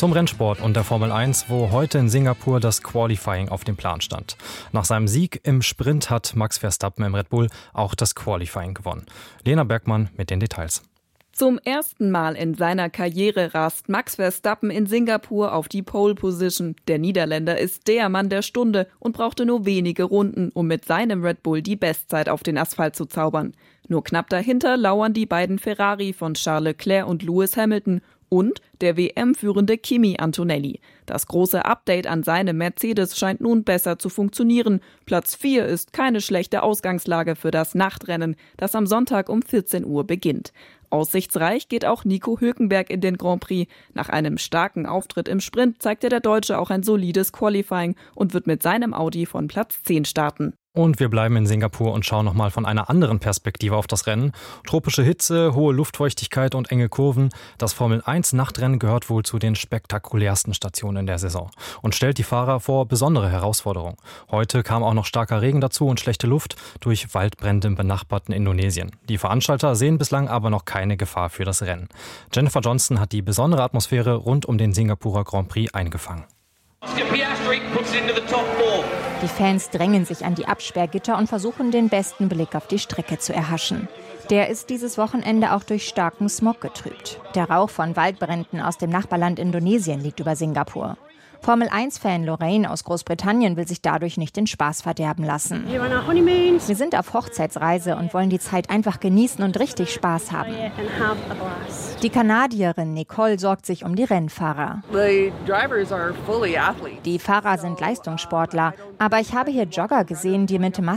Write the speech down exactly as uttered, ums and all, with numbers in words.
Zum Rennsport und der Formel eins, wo heute in Singapur das Qualifying auf dem Plan stand. Nach seinem Sieg im Sprint hat Max Verstappen im Red Bull auch das Qualifying gewonnen. Lena Bergmann mit den Details. Zum ersten Mal in seiner Karriere rast Max Verstappen in Singapur auf die Pole Position. Der Niederländer ist der Mann der Stunde und brauchte nur wenige Runden, um mit seinem Red Bull die Bestzeit auf den Asphalt zu zaubern. Nur knapp dahinter lauern die beiden Ferrari von Charles Leclerc und Lewis Hamilton und der W M-führende Kimi Antonelli. Das große Update an seinem Mercedes scheint nun besser zu funktionieren. Platz vier ist keine schlechte Ausgangslage für das Nachtrennen, das am Sonntag um vierzehn Uhr beginnt. Aussichtsreich geht auch Nico Hülkenberg in den Grand Prix. Nach einem starken Auftritt im Sprint zeigte der Deutsche auch ein solides Qualifying und wird mit seinem Audi von Platz zehn starten. Und wir bleiben in Singapur und schauen nochmal von einer anderen Perspektive auf das Rennen. Tropische Hitze, hohe Luftfeuchtigkeit und enge Kurven. Das Formel eins Nachtrennen gehört wohl zu den spektakulärsten Stationen der Saison und stellt die Fahrer vor besondere Herausforderungen. Heute kam auch noch starker Regen dazu und schlechte Luft durch Waldbrände im benachbarten Indonesien. Die Veranstalter sehen bislang aber noch keine Gefahr für das Rennen. Jennifer Johnston hat die besondere Atmosphäre rund um den Singapurer Grand Prix eingefangen. Die Fans drängen sich an die Absperrgitter und versuchen, den besten Blick auf die Strecke zu erhaschen. Der ist dieses Wochenende auch durch starken Smog getrübt. Der Rauch von Waldbränden aus dem Nachbarland Indonesien liegt über Singapur. Formel eins Fan Lorraine aus Großbritannien will sich dadurch nicht den Spaß verderben lassen. Wir sind auf Hochzeitsreise und wollen die Zeit einfach genießen und richtig Spaß haben. Die Kanadierin Nicole sorgt sich um die Rennfahrer. Die Fahrer sind Leistungssportler, aber ich habe hier Jogger gesehen, die mit Masken